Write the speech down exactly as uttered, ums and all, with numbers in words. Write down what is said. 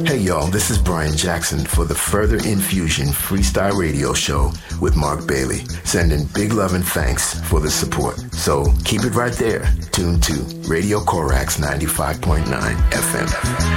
Hey y'all, this is Brian Jackson for the Further Infusion Freestyle Radio Show with Mark Bailey. Sending big love and thanks for the support. So keep it right there, tuned to Radio Corax ninety-five point nine F M.